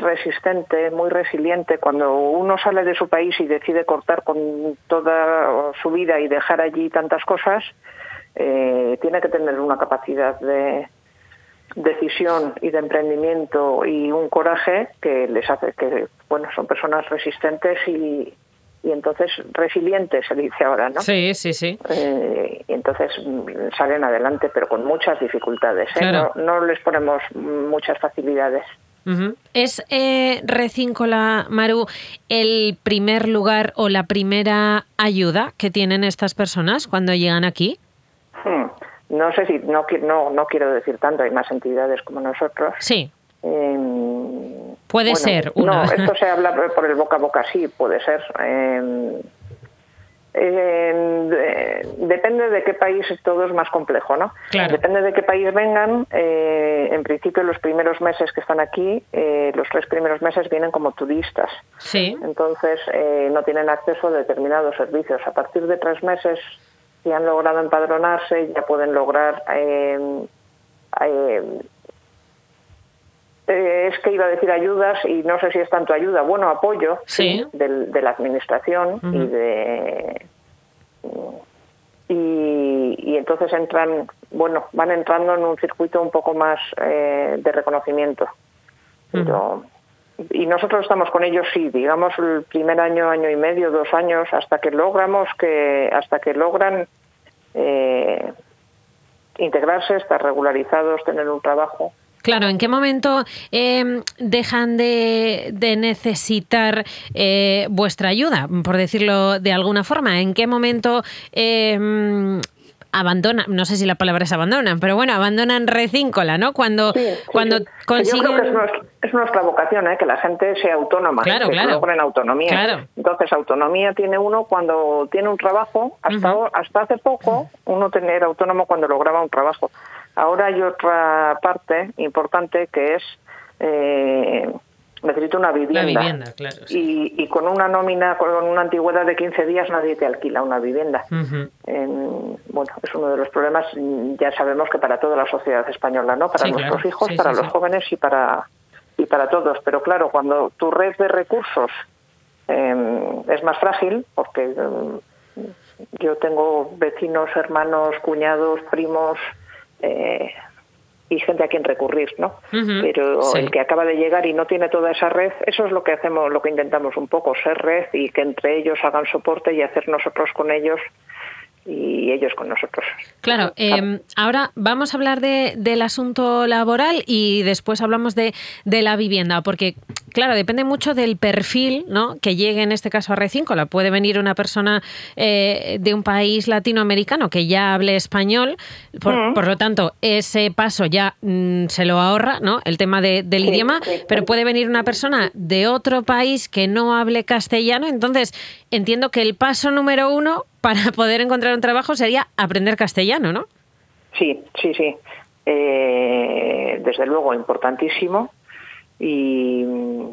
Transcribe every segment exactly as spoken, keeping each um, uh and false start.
resistente, muy resiliente. Cuando uno sale de su país y decide cortar con toda su vida y dejar allí tantas cosas, eh, tiene que tener una capacidad de decisión y de emprendimiento y un coraje que les hace que, bueno, son personas resistentes y, y entonces resilientes, se dice ahora, ¿no? Sí, sí, sí. Eh, y entonces salen adelante, pero con muchas dificultades, ¿eh? Claro. No, no les ponemos muchas facilidades. Uh-huh. ¿Es eh, Recíncola, Maru, el primer lugar o la primera ayuda que tienen estas personas cuando llegan aquí? Hmm. No sé si, no, no, no quiero decir tanto, hay más entidades como nosotros. Sí. Eh, puede bueno, ser una. No, esto se habla por el boca a boca, sí, puede ser. Eh, eh, de, depende de qué país, todo es más complejo, ¿no? Claro. Depende de qué país vengan. Eh, en principio, los primeros meses que están aquí, eh, los tres primeros meses vienen como turistas. Sí. Entonces, eh, no tienen acceso a determinados servicios. A partir de tres meses, si han logrado empadronarse, ya pueden lograr... Eh, eh, eh, es que iba a decir ayudas y no sé si es tanto ayuda, bueno, apoyo sí. ¿sí? de, de la administración uh-huh. y de... Y, y entonces entran, bueno, van entrando en un circuito un poco más eh, de reconocimiento. Pero... Uh-huh. Y nosotros estamos con ellos, sí, digamos el primer año, año y medio, dos años, hasta que logramos que, hasta que logran eh, integrarse, estar regularizados, tener un trabajo. Claro, ¿en qué momento eh, dejan de, de necesitar eh, vuestra ayuda, por decirlo de alguna forma? ¿En qué momento eh, abandonan, no sé si la palabra es abandonan, pero bueno, abandonan Recíncola, ¿no? Cuando, sí, sí, cuando sí. consiguen... Yo creo que es nuestra, es nuestra vocación, ¿eh? Que la gente sea autónoma, claro, que claro. logren autonomía. Claro. Entonces, autonomía tiene uno cuando tiene un trabajo. Hasta, uh-huh. hasta hace poco, uno era autónomo cuando lograba un trabajo. Ahora hay otra parte importante que es eh, necesito una vivienda. La vivienda, claro. Sí. Y, y con una nómina, con una antigüedad de quince días, nadie te alquila una vivienda. Uh-huh. En, bueno, es uno de los problemas, ya sabemos que para toda la sociedad española, ¿no? Para sí, nuestros claro. hijos, sí, para sí, los sí. jóvenes y para y para todos. Pero claro, cuando tu red de recursos eh, es más frágil, porque eh, yo tengo vecinos, hermanos, cuñados, primos... Eh, y gente a quien recurrir, ¿no? Uh-huh. Pero sí. el que acaba de llegar y no tiene toda esa red, eso es lo que hacemos, lo que intentamos un poco, ser red y que entre ellos hagan soporte y hacer nosotros con ellos y ellos con nosotros. Claro, eh, ahora vamos a hablar de, del asunto laboral y después hablamos de, de la vivienda, porque claro, depende mucho del perfil, ¿no? Que llegue en este caso a Recíncola. Puede venir una persona eh, de un país latinoamericano que ya hable español, por, mm. por lo tanto, ese paso ya mm, se lo ahorra, ¿no? El tema de, del sí, idioma, sí, sí. Pero puede venir una persona de otro país que no hable castellano, entonces entiendo que el paso número uno para poder encontrar un trabajo sería aprender castellano, ¿no? Sí, sí, sí. Eh, desde luego, importantísimo. Y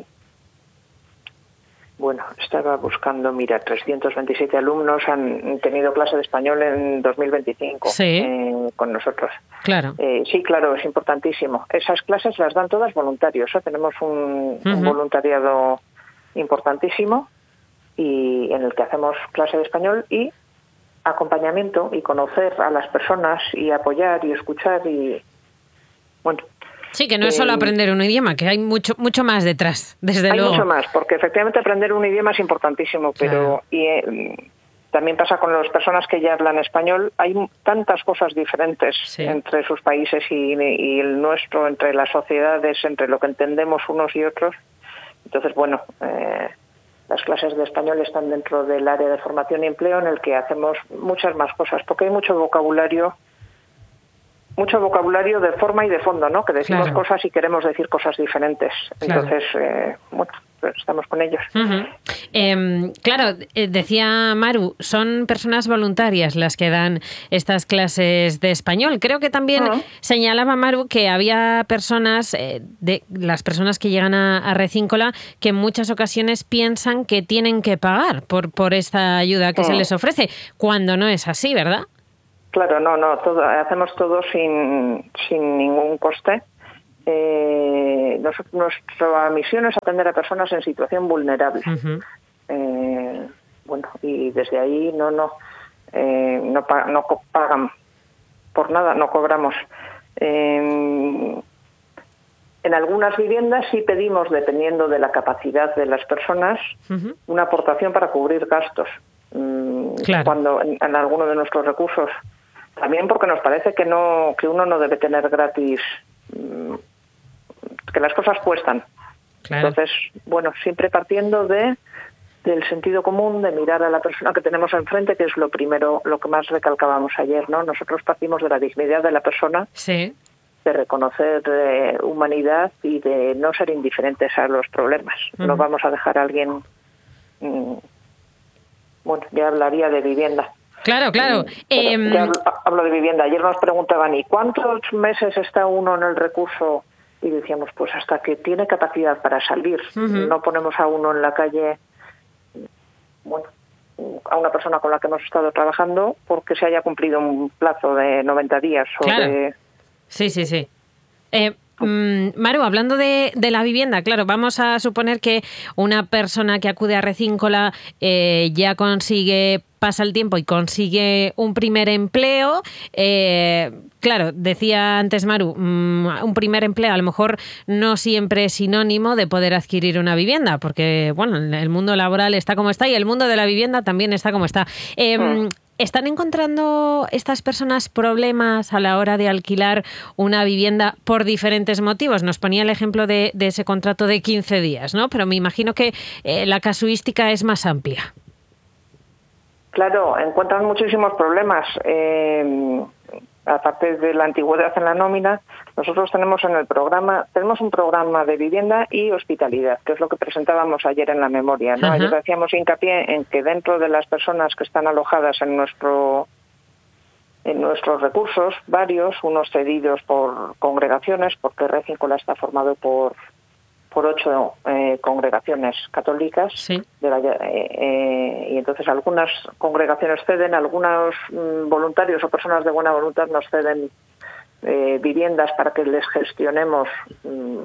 bueno, estaba buscando, mira, trescientos veintisiete alumnos han tenido clase de español en dos mil veinticinco sí. eh, con nosotros. Claro. Eh, sí, claro, es importantísimo. Esas clases las dan todas voluntarios, ¿eh? Tenemos un, uh-huh. un voluntariado importantísimo y en el que hacemos clase de español y acompañamiento y conocer a las personas y apoyar y escuchar y bueno. Sí, que no es solo aprender un idioma, que hay mucho mucho más detrás, desde hay luego. Hay mucho más, porque efectivamente aprender un idioma es importantísimo, pero claro. y, eh, también pasa con las personas que ya hablan español. Hay tantas cosas diferentes sí. entre sus países y, y el nuestro, entre las sociedades, entre lo que entendemos unos y otros. Entonces, bueno, eh, las clases de español están dentro del área de formación y empleo en el que hacemos muchas más cosas, porque hay mucho vocabulario mucho vocabulario de forma y de fondo, ¿no? Que decimos claro. cosas y queremos decir cosas diferentes. Claro. Entonces, eh, bueno, pues estamos con ellos. Uh-huh. Eh, claro, eh, decía Maru, son personas voluntarias las que dan estas clases de español. Creo que también uh-huh. señalaba Maru que había personas, eh, de las personas que llegan a, a Recíncola, que en muchas ocasiones piensan que tienen que pagar por, por esta ayuda que uh-huh. se les ofrece, cuando no es así, ¿verdad? Claro, no, no, todo, hacemos todo sin, sin ningún coste Eh, nos, nuestra misión es atender a personas en situación vulnerable. Uh-huh. Eh, bueno, y desde ahí no no eh, no, pa- no pagan por nada, no cobramos. Eh, en algunas viviendas sí pedimos, dependiendo de la capacidad de las personas, uh-huh. una aportación para cubrir gastos. Claro. Cuando en, en alguno de nuestros recursos, también porque nos parece que no que uno no debe tener gratis, que las cosas cuestan. Claro. Entonces, bueno, siempre partiendo de del sentido común, de mirar a la persona que tenemos enfrente, que es lo primero, lo que más recalcábamos ayer, ¿no? Nosotros partimos de la dignidad de la persona, sí, de reconocer eh, humanidad y de no ser indiferentes a los problemas. Uh-huh. No vamos a dejar a alguien... Mmm, bueno, ya hablaría de vivienda. Claro, claro. Eh, ya hablo de vivienda. Ayer nos preguntaban, ¿y cuántos meses está uno en el recurso? Y decíamos, pues hasta que tiene capacidad para salir. Uh-huh. No ponemos a uno en la calle, bueno, a una persona con la que hemos estado trabajando porque se haya cumplido un plazo de noventa días. O claro. de... Sí, sí, sí. Eh, mm, Maru, hablando de, de la vivienda, claro, vamos a suponer que una persona que acude a Recíncola eh, ya consigue, pasa el tiempo y consigue un primer empleo. Eh, claro, decía antes Maru, mm, un primer empleo a lo mejor no siempre es sinónimo de poder adquirir una vivienda, porque bueno, el mundo laboral está como está y el mundo de la vivienda también está como está. Eh, mm. ¿Están encontrando estas personas problemas a la hora de alquilar una vivienda por diferentes motivos? Nos ponía el ejemplo de, de ese contrato de quince días, ¿no? Pero me imagino que eh, la casuística es más amplia. Claro, encuentran muchísimos problemas. Eh, aparte de la antigüedad en la nómina, nosotros tenemos en el programa, tenemos un programa de vivienda y hospitalidad, que es lo que presentábamos ayer en la memoria, ¿no? Uh-huh. Ayer hacíamos hincapié en que dentro de las personas que están alojadas en nuestro en nuestros recursos, varios, unos cedidos por congregaciones, porque Recíncola está formado por por ocho eh, congregaciones católicas, sí. de la, eh, eh, y entonces algunas congregaciones ceden, algunos mm, voluntarios o personas de buena voluntad nos ceden eh, viviendas para que les gestionemos mm,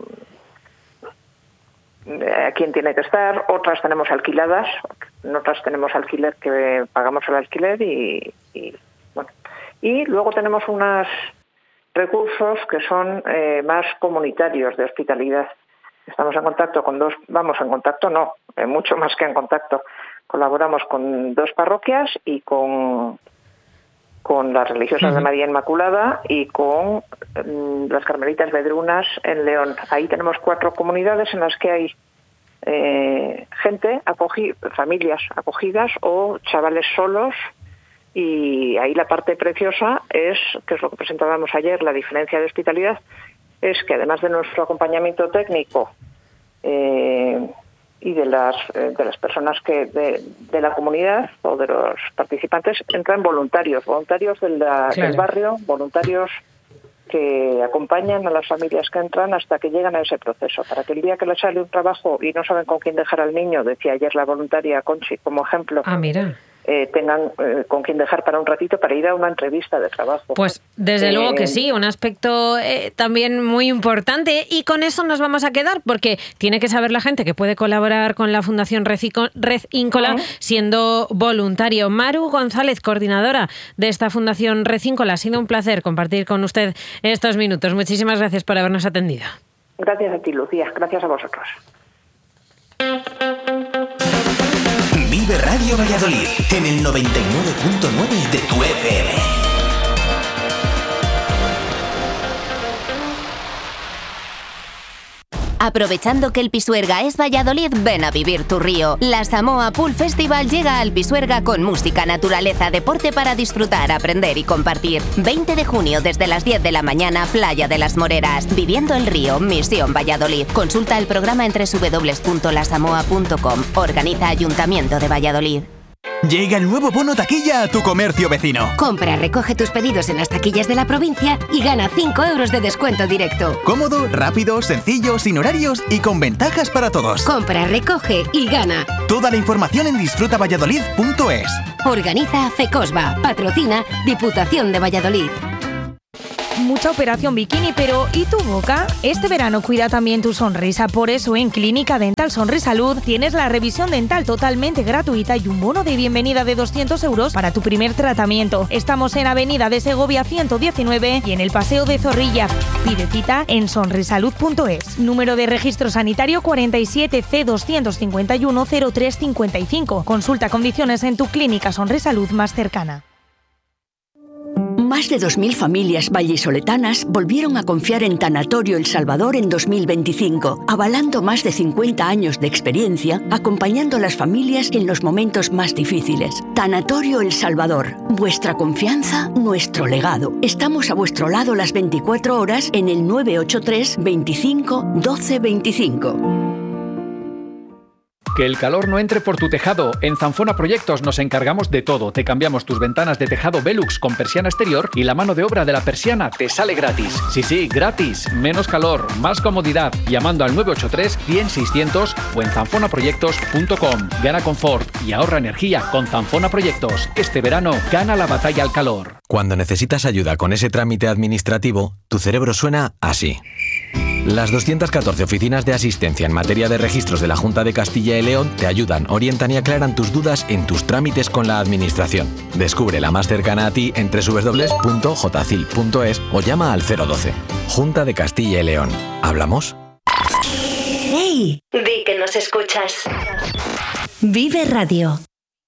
a quién tiene que estar, otras tenemos alquiladas, en otras tenemos alquiler que pagamos el alquiler y, y bueno, y luego tenemos unos recursos que son eh, más comunitarios de hospitalidad. Estamos en contacto con dos, vamos, en contacto no, eh, mucho más que en contacto. Colaboramos con dos parroquias y con, con las religiosas uh-huh. de María Inmaculada y con um, las Carmelitas Vedrunas en León. Ahí tenemos cuatro comunidades en las que hay eh, gente, acogi- familias acogidas o chavales solos, y ahí la parte preciosa es, que es lo que presentábamos ayer, la diferencia de hospitalidad, es que además de nuestro acompañamiento técnico eh, y de las eh, de las personas que de, de la comunidad o de los participantes, entran voluntarios, voluntarios de la, claro. del barrio, voluntarios que acompañan a las familias que entran hasta que llegan a ese proceso, para que el día que les sale un trabajo y no saben con quién dejar al niño, decía ayer la voluntaria Conchi como ejemplo, ah, mira. Eh, tengan eh, con quién dejar para un ratito para ir a una entrevista de trabajo. Pues desde eh, luego que sí, un aspecto eh, también muy importante, y con eso nos vamos a quedar, porque tiene que saber la gente que puede colaborar con la Fundación Recíncola uh-huh. siendo voluntario. Maru González, coordinadora de esta Fundación Recíncola, ha sido un placer compartir con usted estos minutos. Muchísimas gracias por habernos atendido. Gracias a ti, Lucía. Gracias a vosotros. Vive Radio Valladolid en el noventa y nueve punto nueve de tu F M. Aprovechando que el Pisuerga es Valladolid, ven a vivir tu río. La Samoa Pool Festival llega al Pisuerga con música, naturaleza, deporte para disfrutar, aprender y compartir. veinte de junio desde las diez de la mañana, Playa de las Moreras. Viviendo el río, Misión Valladolid. Consulta el programa en doble u doble u doble u punto la samoa punto com. Organiza Ayuntamiento de Valladolid. Llega el nuevo bono taquilla a tu comercio vecino. Compra, recoge tus pedidos en las taquillas de la provincia y gana cinco euros de descuento directo. Cómodo, rápido, sencillo, sin horarios y con ventajas para todos. Compra, recoge y gana. Toda la información en disfruta valladolid punto es. Organiza FECOSBA. Patrocina Diputación de Valladolid. mucha operación bikini, pero ¿y tu boca? Este verano cuida también tu sonrisa, por eso en Clínica Dental Sonrisalud tienes la revisión dental totalmente gratuita y un bono de bienvenida de doscientos euros para tu primer tratamiento. Estamos en Avenida de Segovia ciento diecinueve y en el Paseo de Zorrilla. Pide cita en sonrisalud punto es. Número de registro sanitario cuarenta y siete C doscientos cincuenta y uno cero tres cincuenta y cinco. Consulta condiciones en tu clínica Sonrisalud más cercana. Más de dos mil familias vallisoletanas volvieron a confiar en Tanatorio El Salvador en dos mil veinticinco, avalando más de cincuenta años de experiencia, acompañando a las familias en los momentos más difíciles. Tanatorio El Salvador, vuestra confianza, nuestro legado. Estamos a vuestro lado las veinticuatro horas en el nueve ocho tres, veinticinco, doce veinticinco. Que el calor no entre por tu tejado. En Zanfona Proyectos nos encargamos de todo. Te cambiamos tus ventanas de tejado Velux con persiana exterior y la mano de obra de la persiana te sale gratis. Sí, sí, gratis. Menos calor, más comodidad. Llamando al nueve ocho tres, cien, seiscientos o en zanfona proyectos punto com. Gana confort y ahorra energía con Zanfona Proyectos. Este verano gana la batalla al calor. Cuando necesitas ayuda con ese trámite administrativo, tu cerebro suena así. Las doscientas catorce oficinas de asistencia en materia de registros de la Junta de Castilla y León te ayudan, orientan y aclaran tus dudas en tus trámites con la Administración. Descubre la más cercana a ti en doble u doble u doble u punto j c i l punto es o llama al cero doce. Junta de Castilla y León. ¿Hablamos? ¡Hey! Di que nos escuchas. Vive Radio.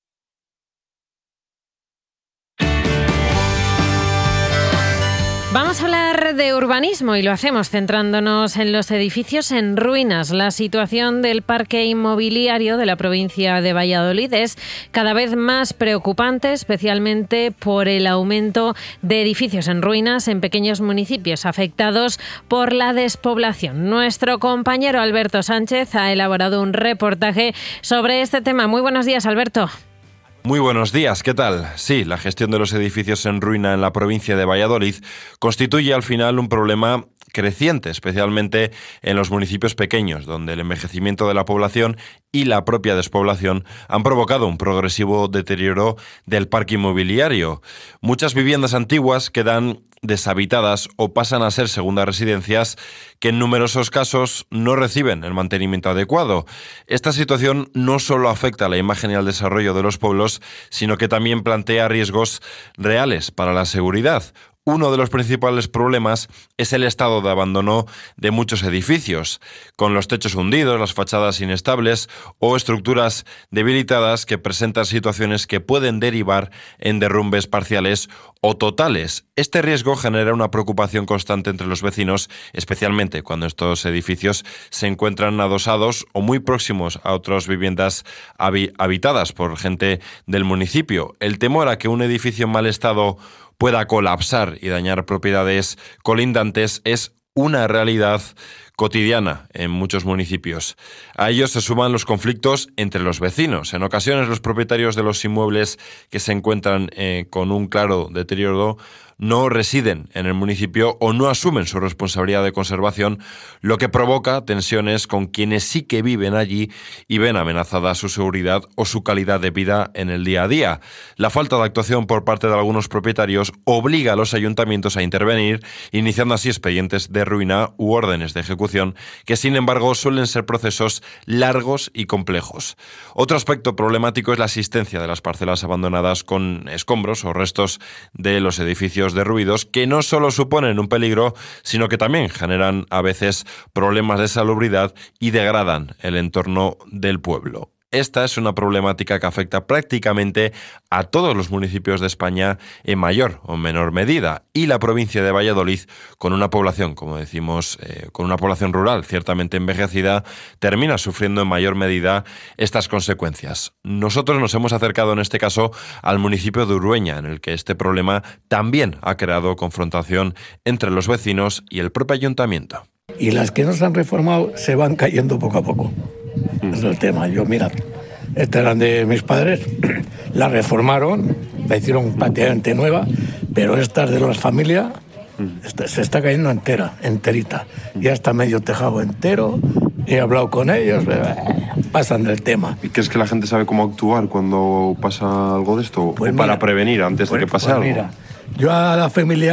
Vamos a hablar de urbanismo y lo hacemos centrándonos en los edificios en ruinas. La situación del parque inmobiliario de la provincia de Valladolid es cada vez más preocupante, especialmente por el aumento de edificios en ruinas en pequeños municipios afectados por la despoblación. Nuestro compañero Alberto Sánchez ha elaborado un reportaje sobre este tema. Muy buenos días, Alberto. Muy buenos días, ¿qué tal? Sí, la gestión de los edificios en ruina en la provincia de Valladolid constituye al final un problema creciente, especialmente en los municipios pequeños, donde el envejecimiento de la población y la propia despoblación han provocado un progresivo deterioro del parque inmobiliario. Muchas viviendas antiguas quedan deshabitadas o pasan a ser segundas residencias que en numerosos casos no reciben el mantenimiento adecuado. Esta situación no solo afecta a la imagen y al desarrollo de los pueblos, sino que también plantea riesgos reales para la seguridad. Uno de los principales problemas es el estado de abandono de muchos edificios, con los techos hundidos, las fachadas inestables o estructuras debilitadas que presentan situaciones que pueden derivar en derrumbes parciales o totales. Este riesgo genera una preocupación constante entre los vecinos, especialmente cuando estos edificios se encuentran adosados o muy próximos a otras viviendas habi- habitadas por gente del municipio. El temor a que un edificio en mal estado pueda colapsar y dañar propiedades colindantes es una realidad cotidiana en muchos municipios. A ellos se suman los conflictos entre los vecinos. En ocasiones los propietarios de los inmuebles que se encuentran eh, con un claro deterioro no residen en el municipio o no asumen su responsabilidad de conservación, lo que provoca tensiones con quienes sí que viven allí y ven amenazada su seguridad o su calidad de vida en el día a día. La falta de actuación por parte de algunos propietarios obliga a los ayuntamientos a intervenir, iniciando así expedientes de ruina u órdenes de ejecución, que sin embargo suelen ser procesos largos y complejos. Otro aspecto problemático es la existencia de las parcelas abandonadas con escombros o restos de los edificios de ruidos que no solo suponen un peligro, sino que también generan a veces problemas de salubridad y degradan el entorno del pueblo. Esta es una problemática que afecta prácticamente a todos los municipios de España en mayor o menor medida, y la provincia de Valladolid, con una población, como decimos, eh, con una población rural ciertamente envejecida, termina sufriendo en mayor medida estas consecuencias. Nosotros nos hemos acercado en este caso al municipio de Urueña, en el que este problema también ha creado confrontación entre los vecinos y el propio ayuntamiento. Y las que no se han reformado se van cayendo poco a poco. Es el tema. Yo, mira, estas eran de mis padres, la reformaron, la hicieron prácticamente nueva, pero estas de las familias esta, se está cayendo entera, enterita. Ya está medio tejado entero, he hablado con ellos, pasan del tema. ¿Y crees que la gente sabe cómo actuar cuando pasa algo de esto? Pues ¿O mira, para prevenir antes pues, de que pase pues algo? Mira, yo a la familia,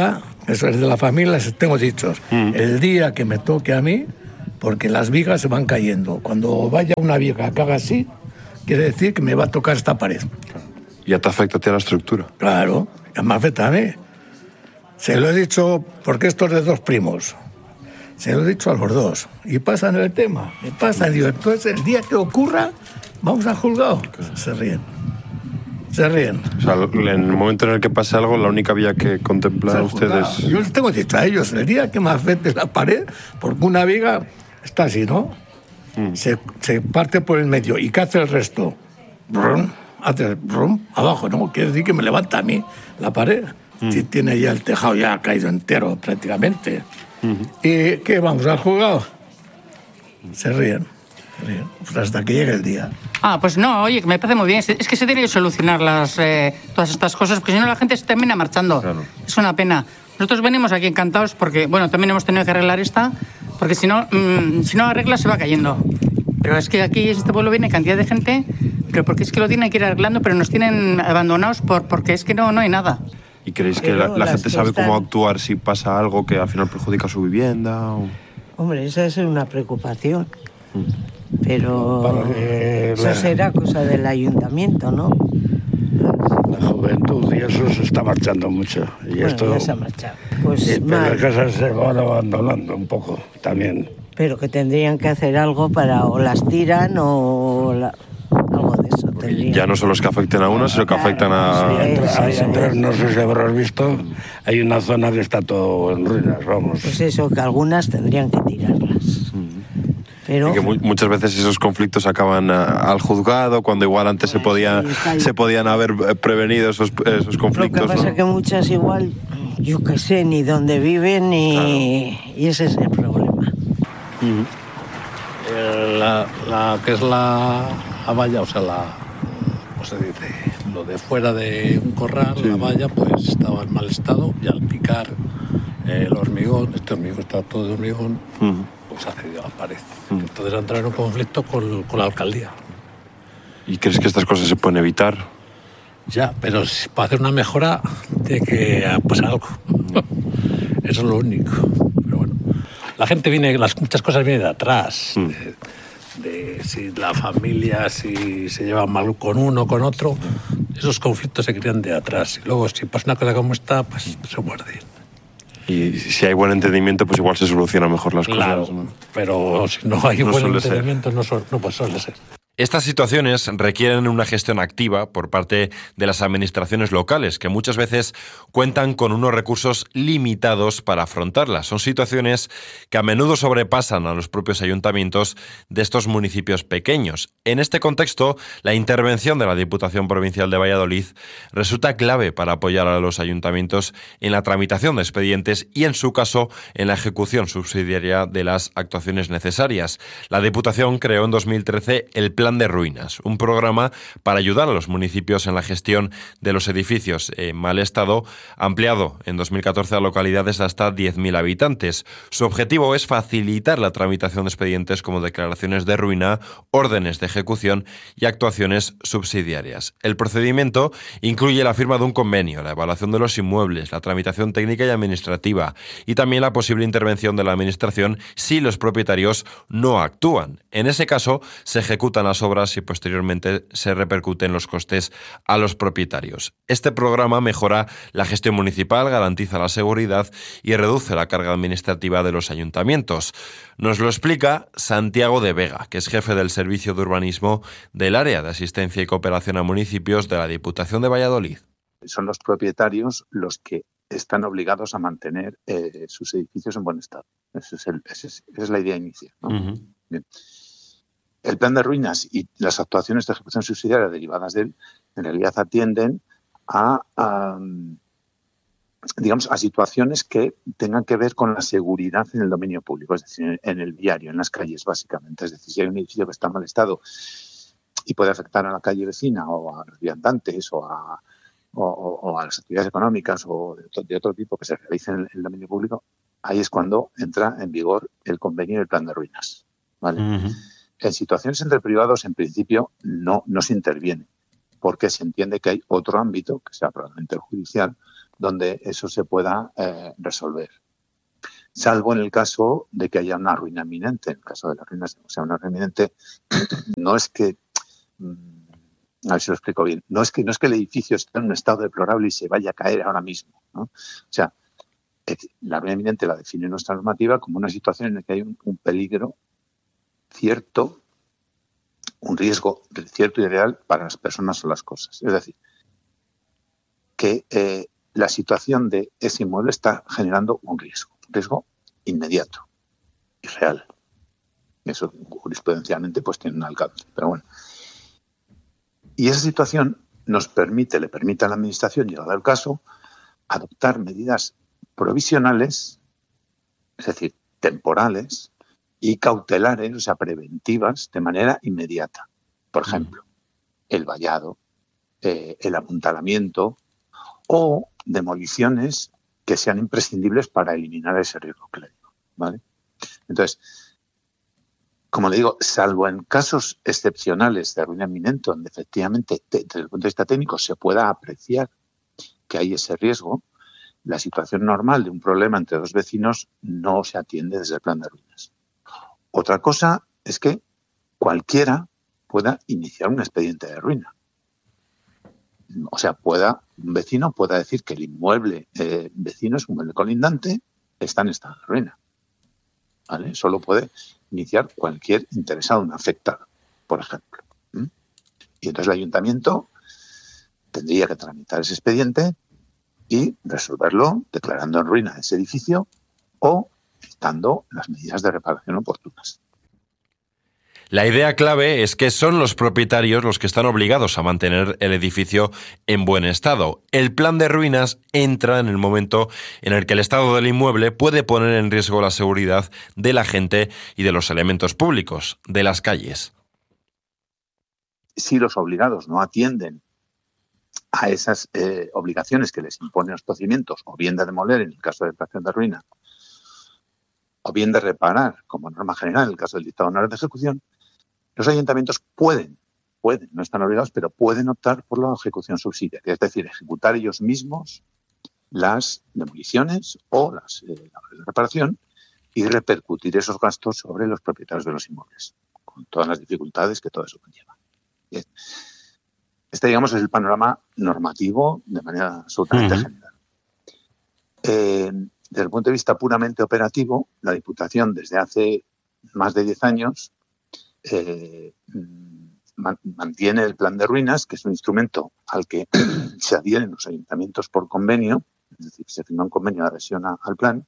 Eso es de la familia, les tengo dichos. Mm. El día que me toque a mí, porque las vigas se van cayendo. Cuando vaya una viga que haga así, quiere decir que me va a tocar esta pared. ¿Ya te afecta a ti a la estructura? Claro, ya me afecta a mí. Se lo he dicho porque esto es de dos primos. Se lo he dicho a los dos. Y pasan el tema. Y pasan. Digo, entonces el día que ocurra, vamos al juzgado. Se ríen. Se ríen. O sea, en el momento en el que pase algo, la única vía que contemplan ustedes... Yo les tengo dicho a ellos, el día que me afecte la pared, porque una viga está así, ¿no? Mm. Se, se parte por el medio. ¿Y qué hace el resto? Brum, hace brum, abajo, ¿no? Quiere decir que me levanta a mí la pared. Mm. Si tiene ya el tejado ya caído entero prácticamente. Mm-hmm. ¿Y qué? ¿Vamos al juzgado? Se ríen. Se ríen. Pues hasta que llegue el día. Ah, pues no, oye, que me parece muy bien. Es que se tienen que solucionar las, eh, todas estas cosas, porque si no la gente se termina marchando. Claro. Es una pena. Nosotros venimos aquí encantados porque, bueno, también hemos tenido que arreglar esta, porque si no, mmm, si no arregla se va cayendo. Pero es que aquí, este pueblo, viene cantidad de gente, pero porque es que lo tienen que ir arreglando, pero nos tienen abandonados por, porque es que no, no hay nada. ¿Y creéis que la, la gente sabe están... cómo actuar si pasa algo que al final perjudica su vivienda? O... Hombre, esa es una preocupación. Pero eso será cosa del ayuntamiento, ¿no? La juventud y eso se está marchando mucho. Y bueno, esto, ya se ha marchado. Pues y las casas se van abandonando un poco también. Pero que tendrían que hacer algo para o las tiran o la, algo de eso. Tendrían. Ya no solo es que afecten a uno, sino que afectan a... Sí, entonces, no sé si habrás visto, hay una zona que está todo en ruinas, vamos. Pues eso, que algunas tendrían que tirarlas. Pero... Y que mu- muchas veces esos conflictos acaban a, al juzgado, cuando igual antes se, podía, se podían haber prevenido esos, esos conflictos. Lo que pasa ¿no? es que muchas igual, yo qué sé, ni dónde viven, ni... Claro. Y ese es el problema. Uh-huh. eh, la, la que es la, la valla, o sea, la... ¿cómo se dice? Lo de fuera de un corral, sí. La valla, pues estaba en mal estado, y al picar eh, el hormigón, este hormigón está todo de hormigón, uh-huh. Pues ha cedido la pared. Mm. Entonces ha entrado en un conflicto con, con la alcaldía. ¿Y crees que estas cosas se pueden evitar? Ya, pero si, para hacer una mejora tiene que pasar algo. Eso es lo único. Pero bueno, la gente viene, las, muchas cosas vienen de atrás. Mm. De, de si la familia, si se lleva mal con uno o con otro, esos conflictos se crean de atrás. Y luego, si pasa una cosa como esta, pues se muerde. Y si hay buen entendimiento, pues igual se solucionan mejor las claro, cosas. Claro, pero si no hay no buen entendimiento, no, so, no pues suele ser. Estas situaciones requieren una gestión activa por parte de las administraciones locales, que muchas veces cuentan con unos recursos limitados para afrontarlas. Son situaciones que a menudo sobrepasan a los propios ayuntamientos de estos municipios pequeños. En este contexto, la intervención de la Diputación Provincial de Valladolid resulta clave para apoyar a los ayuntamientos en la tramitación de expedientes y, en su caso, en la ejecución subsidiaria de las actuaciones necesarias. La Diputación creó en dos mil trece el Plan Plan de Ruinas, un programa para ayudar a los municipios en la gestión de los edificios en mal estado, ampliado en dos mil catorce a localidades de hasta diez mil habitantes. Su objetivo es facilitar la tramitación de expedientes como declaraciones de ruina, órdenes de ejecución y actuaciones subsidiarias. El procedimiento incluye la firma de un convenio, la evaluación de los inmuebles, la tramitación técnica y administrativa y también la posible intervención de la Administración si los propietarios no actúan. En ese caso, se ejecutan las obras y posteriormente se repercuten los costes a los propietarios. Este programa mejora la gestión municipal, garantiza la seguridad y reduce la carga administrativa de los ayuntamientos. Nos lo explica Santiago de Vega, que es jefe del Servicio de Urbanismo del Área de Asistencia y Cooperación a Municipios de la Diputación de Valladolid. Son los propietarios los que están obligados a mantener eh, sus edificios en buen estado. Ese es el, ese es, esa es la idea inicial, ¿no? Uh-huh. Bien. El plan de ruinas y las actuaciones de ejecución subsidiaria derivadas de él, en realidad atienden a, a, digamos, a situaciones que tengan que ver con la seguridad en el dominio público, es decir, en el viario, en las calles, básicamente. Es decir, si hay un edificio que está en mal estado y puede afectar a la calle vecina o a los viandantes o a, o, o a las actividades económicas o de, de otro tipo que se realicen en el dominio público, ahí es cuando entra en vigor el convenio y el plan de ruinas, ¿vale? Uh-huh. En situaciones entre privados, en principio, no, no se interviene, porque se entiende que hay otro ámbito, que sea probablemente el judicial, donde eso se pueda eh, resolver. Salvo en el caso de que haya una ruina inminente. En el caso de las ruinas, o sea, una ruina inminente, no es que, a ver si lo explico bien, no es que, no es que el edificio esté en un estado deplorable y se vaya a caer ahora mismo, ¿no? O sea, la ruina inminente la define nuestra normativa como una situación en la que hay un, un peligro cierto, un riesgo cierto y real para las personas o las cosas. Es decir, que eh, la situación de ese inmueble está generando un riesgo, un riesgo inmediato y real. Eso jurisprudencialmente pues tiene un alcance, pero bueno. Y esa situación nos permite, le permite a la Administración, llegado el caso, adoptar medidas provisionales, es decir, temporales y cautelares, o sea, preventivas, de manera inmediata. Por ejemplo, el vallado, eh, el apuntalamiento o demoliciones que sean imprescindibles para eliminar ese riesgo clínico, ¿vale? Entonces, como le digo, salvo en casos excepcionales de ruina inminente, donde efectivamente, desde el punto de vista técnico, se pueda apreciar que hay ese riesgo, la situación normal de un problema entre dos vecinos no se atiende desde el plan de ruinas. Otra cosa es que cualquiera pueda iniciar un expediente de ruina. O sea, pueda un vecino pueda decir que el inmueble eh, vecino es un inmueble colindante, está en estado de ruina. ¿Vale? Solo puede iniciar cualquier interesado, un afectado, por ejemplo. ¿Mm? Y entonces el ayuntamiento tendría que tramitar ese expediente y resolverlo declarando en ruina ese edificio o dictando las medidas de reparación oportunas. La idea clave es que son los propietarios los que están obligados a mantener el edificio en buen estado. El plan de ruinas entra en el momento en el que el estado del inmueble puede poner en riesgo la seguridad de la gente y de los elementos públicos, de las calles. Si los obligados no atienden a esas eh, obligaciones que les imponen los procedimientos, o bien de demoler en el caso de declaración de ruina, o bien de reparar, como norma general en el caso del dictado de orden de ejecución, los ayuntamientos pueden, pueden, no están obligados, pero pueden optar por la ejecución subsidiaria, es decir, ejecutar ellos mismos las demoliciones o las eh, labores de reparación y repercutir esos gastos sobre los propietarios de los inmuebles, con todas las dificultades que todo eso conlleva. Bien. Este, digamos, es el panorama normativo de manera absolutamente uh-huh. general. Eh, desde el punto de vista puramente operativo, la Diputación desde hace más de diez años eh, mantiene el plan de ruinas, que es un instrumento al que se adhieren los ayuntamientos por convenio, es decir, se firma un convenio de adhesión a, al plan.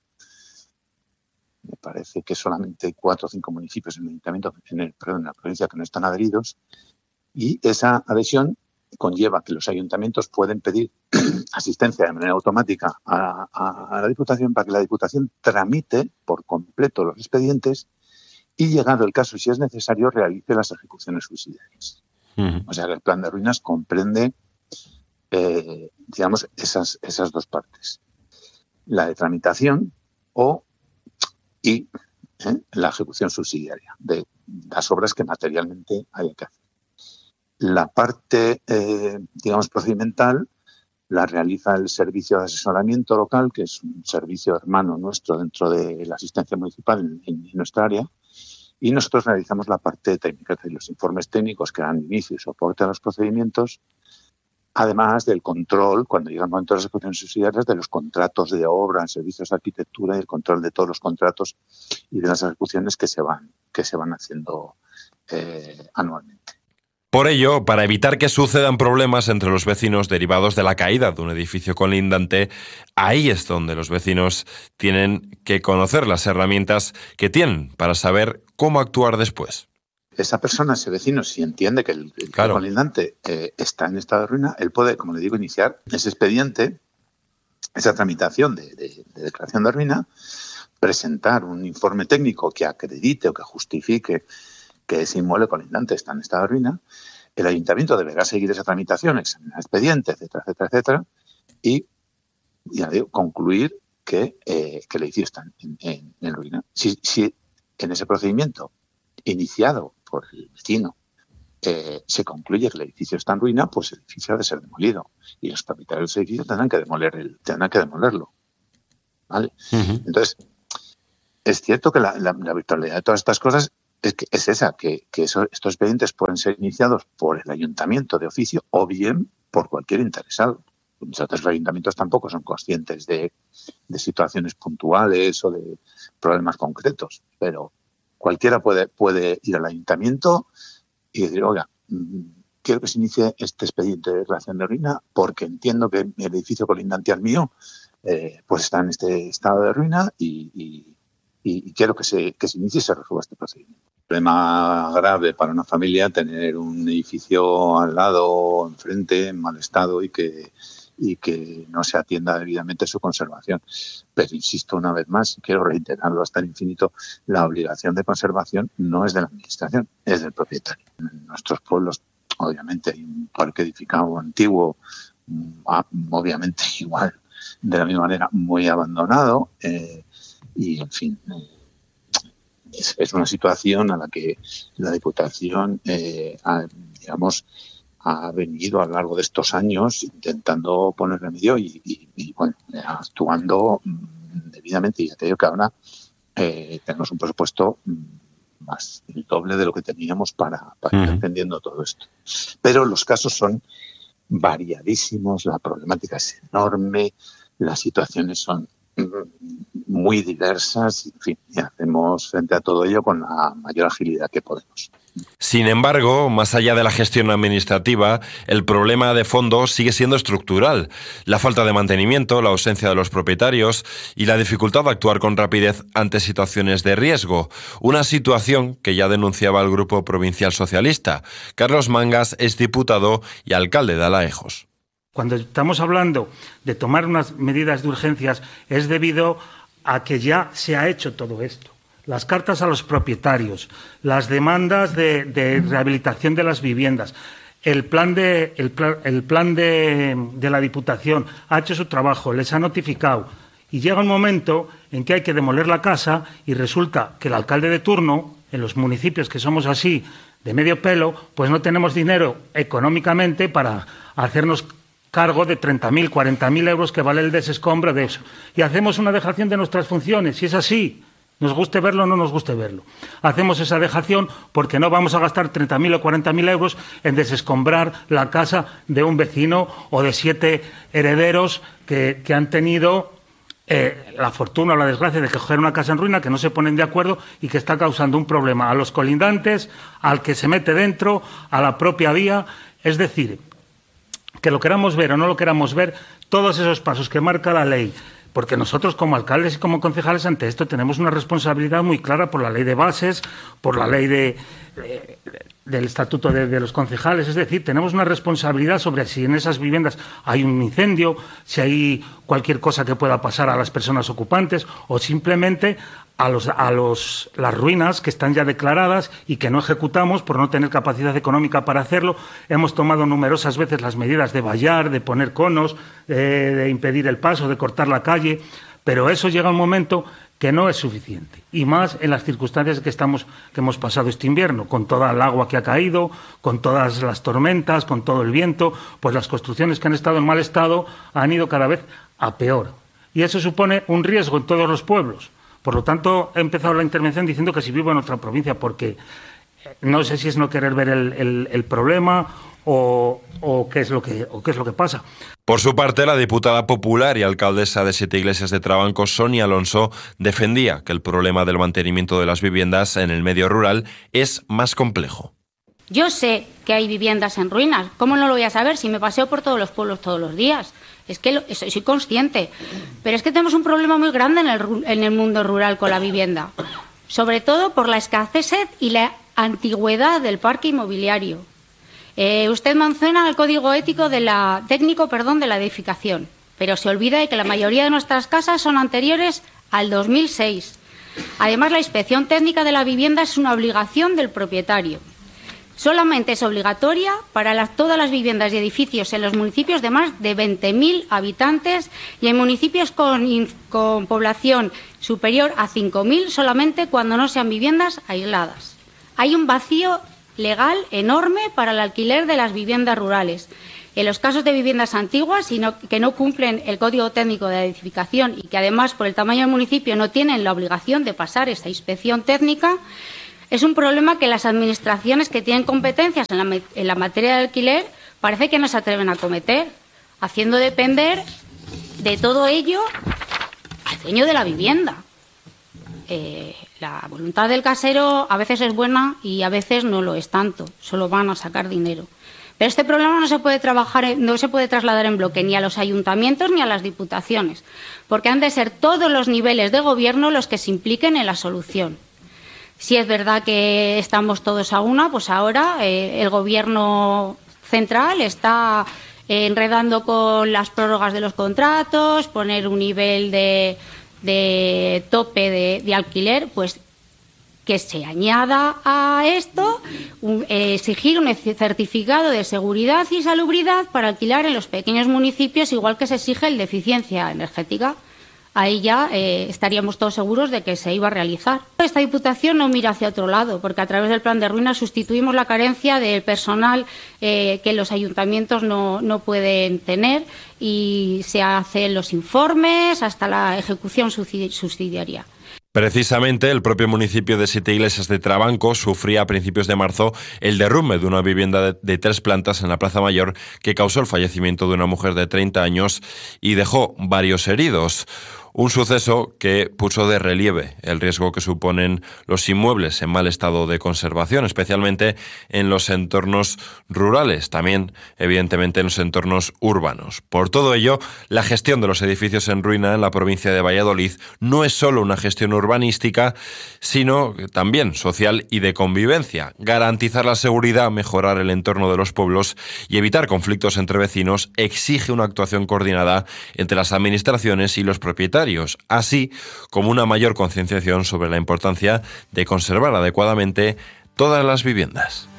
Me parece que solamente cuatro o cinco municipios en el ayuntamiento, en, el, perdón, en la provincia que no están adheridos, y esa adhesión conlleva que los ayuntamientos pueden pedir asistencia de manera automática a, a, a la Diputación para que la Diputación tramite por completo los expedientes y, llegado el caso, si es necesario, realice las ejecuciones subsidiarias. Uh-huh. O sea que el plan de ruinas comprende, eh, digamos, esas, esas dos partes. La de tramitación o y ¿eh? la ejecución subsidiaria de las obras que materialmente haya que hacer. La parte, eh, digamos, procedimental la realiza el Servicio de Asesoramiento Local, que es un servicio hermano nuestro dentro de la asistencia municipal en, en nuestra área, y nosotros realizamos la parte técnica, es decir, los informes técnicos que dan inicio y soporte a los procedimientos, además del control, cuando llega el momento de las ejecuciones subsidiarias, de los contratos de obra en servicios de arquitectura y el control de todos los contratos y de las ejecuciones que se van, que se van haciendo eh, anualmente. Por ello, para evitar que sucedan problemas entre los vecinos derivados de la caída de un edificio colindante, ahí es donde los vecinos tienen que conocer las herramientas que tienen para saber cómo actuar después. Esa persona, ese vecino, si entiende que el, el claro. colindante eh, está en estado de ruina, él puede, como le digo, iniciar ese expediente, esa tramitación de, de, de declaración de ruina, presentar un informe técnico que acredite o que justifique que ese inmueble colindante está en estado de ruina. El ayuntamiento deberá seguir esa tramitación, examinar expediente, etcétera, etcétera, etcétera, y ya digo, concluir que, eh, que el edificio está en, en, en ruina. Si, si en ese procedimiento iniciado por el vecino eh, se concluye que el edificio está en ruina, pues el edificio ha de ser demolido y los propietarios del edificio tendrán que demoler el, tendrán que demolerlo, ¿vale? Uh-huh. Entonces, es cierto que la, la, la virtualidad de todas estas cosas es, que, es esa, que, que eso, estos expedientes pueden ser iniciados por el ayuntamiento de oficio o bien por cualquier interesado. Muchas veces los ayuntamientos tampoco son conscientes de, de situaciones puntuales o de problemas concretos, pero cualquiera puede, puede ir al ayuntamiento y decir, oiga, quiero que se inicie este expediente de declaración de ruina porque entiendo que el edificio colindante al mío eh, pues está en este estado de ruina y, y, y quiero que se, que se inicie y se resuelva este procedimiento. Problema grave para una familia tener un edificio al lado, enfrente, en mal estado y que y que no se atienda debidamente su conservación. Pero insisto una vez más, quiero reiterarlo hasta el infinito, la obligación de conservación no es de la administración, es del propietario. En nuestros pueblos, obviamente, hay un parque edificado antiguo, obviamente igual, de la misma manera, muy abandonado, eh, y en fin, eh, es, es una situación a la que la Diputación, eh, ha, digamos, ha venido a lo largo de estos años intentando poner remedio y, y, y bueno, actuando debidamente. Y ya te digo que ahora eh, tenemos un presupuesto más el doble de lo que teníamos para, para uh-huh. ir atendiendo todo esto. Pero los casos son variadísimos, la problemática es enorme, las situaciones son muy diversas, en fin, y hacemos frente a todo ello con la mayor agilidad que podemos. Sin embargo, más allá de la gestión administrativa, el problema de fondo sigue siendo estructural. La falta de mantenimiento, la ausencia de los propietarios y la dificultad de actuar con rapidez ante situaciones de riesgo. Una situación que ya denunciaba el Grupo Provincial Socialista. Carlos Mangas es diputado y alcalde de Alaejos. Cuando estamos hablando de tomar unas medidas de urgencias es debido a que ya se ha hecho todo esto. Las cartas a los propietarios, las demandas de, de rehabilitación de las viviendas, el plan, de, el plan, el plan de, de la Diputación ha hecho su trabajo, les ha notificado y llega un momento en que hay que demoler la casa y resulta que el alcalde de turno, en los municipios que somos así, de medio pelo, pues no tenemos dinero económicamente para hacernos cargo de treinta mil, cuarenta mil euros que vale el desescombro de eso. Y hacemos una dejación de nuestras funciones, si es así. Nos guste verlo o no nos guste verlo. Hacemos esa dejación porque no vamos a gastar treinta mil o cuarenta mil euros en desescombrar la casa de un vecino o de siete herederos que, que han tenido eh, la fortuna o la desgracia de coger una casa en ruina, que no se ponen de acuerdo y que está causando un problema a los colindantes, al que se mete dentro, a la propia vía. Es decir, que lo queramos ver o no lo queramos ver, todos esos pasos que marca la ley, porque nosotros como alcaldes y como concejales ante esto tenemos una responsabilidad muy clara por la ley de bases, por la ley de, de, del estatuto de, de los concejales, es decir, tenemos una responsabilidad sobre si en esas viviendas hay un incendio, si hay cualquier cosa que pueda pasar a las personas ocupantes o simplemente a los a los las ruinas que están ya declaradas y que no ejecutamos por no tener capacidad económica para hacerlo. Hemos tomado numerosas veces las medidas de vallar, de poner conos, de, de impedir el paso, de cortar la calle, pero eso llega un momento que no es suficiente, y más en las circunstancias que estamos que hemos pasado este invierno, con toda el agua que ha caído, con todas las tormentas, con todo el viento, pues las construcciones que han estado en mal estado han ido cada vez a peor, y eso supone un riesgo en todos los pueblos. Por lo tanto, he empezado la intervención diciendo que si vivo en otra provincia, porque no sé si es no querer ver el, el, el problema o, o, qué es lo que, o qué es lo que pasa. Por su parte, la diputada popular y alcaldesa de Siete Iglesias de Trabancos, Sonia Alonso, defendía que el problema del mantenimiento de las viviendas en el medio rural es más complejo. Yo sé que hay viviendas en ruinas. ¿Cómo no lo voy a saber si me paseo por todos los pueblos todos los días? Es que lo, soy, soy consciente. Pero es que tenemos un problema muy grande en el, en el mundo rural con la vivienda. Sobre todo por la escasez y la antigüedad del parque inmobiliario. Eh, usted menciona el código ético de la, técnico perdón, de la edificación. Pero se olvida de que la mayoría de nuestras casas son anteriores al dos mil seis. Además, la inspección técnica de la vivienda es una obligación del propietario. Solamente es obligatoria para las, todas las viviendas y edificios en los municipios de más de veinte mil habitantes y en municipios con, con población superior a cinco mil solamente cuando no sean viviendas aisladas. Hay un vacío legal enorme para el alquiler de las viviendas rurales. En los casos de viviendas antiguas y no, que no cumplen el Código Técnico de Edificación y que además por el tamaño del municipio no tienen la obligación de pasar esta inspección técnica, es un problema que las administraciones que tienen competencias en la, en la materia de alquiler parece que no se atreven a acometer, haciendo depender de todo ello al dueño de la vivienda. Eh, la voluntad del casero a veces es buena y a veces no lo es tanto, solo van a sacar dinero. Pero este problema no se puede trabajar, no se puede trasladar en bloque ni a los ayuntamientos ni a las diputaciones, porque han de ser todos los niveles de gobierno los que se impliquen en la solución. Si es verdad que estamos todos a una, pues ahora eh, el gobierno central está eh, enredando con las prórrogas de los contratos, poner un nivel de, de tope de, de alquiler, pues que se añada a esto un, eh, exigir un certificado de seguridad y salubridad para alquilar en los pequeños municipios, igual que se exige el de eficiencia energética. Ahí ya eh, estaríamos todos seguros de que se iba a realizar. Esta Diputación no mira hacia otro lado, porque a través del plan de ruinas sustituimos la carencia del personal eh, que los ayuntamientos no, no pueden tener y se hacen los informes hasta la ejecución subsidiaria. Precisamente, el propio municipio de Siete Iglesias de Trabanco sufría a principios de marzo el derrumbe de una vivienda de, de tres plantas en la Plaza Mayor que causó el fallecimiento de una mujer de treinta años y dejó varios heridos. Un suceso que puso de relieve el riesgo que suponen los inmuebles en mal estado de conservación, especialmente en los entornos rurales, también evidentemente en los entornos urbanos. Por todo ello, la gestión de los edificios en ruina en la provincia de Valladolid no es solo una gestión urbanística, sino también social y de convivencia. Garantizar la seguridad, mejorar el entorno de los pueblos y evitar conflictos entre vecinos exige una actuación coordinada entre las administraciones y los propietarios, así como una mayor concienciación sobre la importancia de conservar adecuadamente todas las viviendas.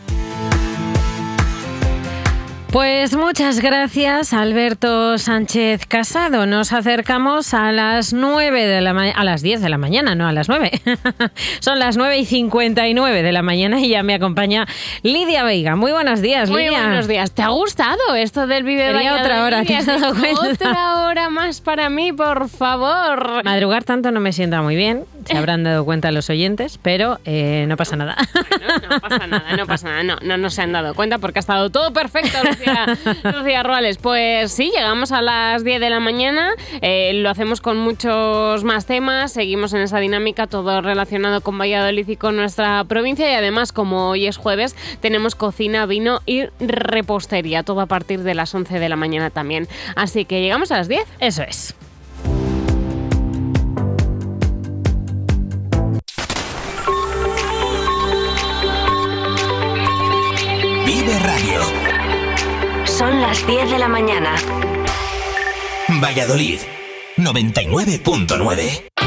Pues muchas gracias, Alberto Sánchez Casado. Nos acercamos a las nueve de la ma- a las diez de la mañana, no a las nueve. Son las nueve y cincuenta y nueve de la mañana y ya me acompaña Lidia Veiga. Muy buenos días, Muy Lidia. Muy buenos días. ¿Te ha gustado esto del Vive Quería Valladolid? otra hora, ¿te has dado cuenta? Otra hora más para mí, por favor. Madrugar tanto no me sienta muy bien, se habrán dado cuenta los oyentes, pero eh, no pasa nada. Bueno, no pasa nada, no pasa nada. No, no, no se han dado cuenta porque ha estado todo perfecto, Lucía, Lucía Ruales. Pues sí, llegamos a las diez de la mañana, eh, lo hacemos con muchos más temas, seguimos en esa dinámica, todo relacionado con Valladolid y con nuestra provincia, y además, como hoy es jueves, tenemos cocina, vino y repostería, todo a partir de las once de la mañana también. Así que llegamos a las diez. Eso es. Vive Radio. Son las diez de la mañana. Valladolid, noventa y nueve punto nueve.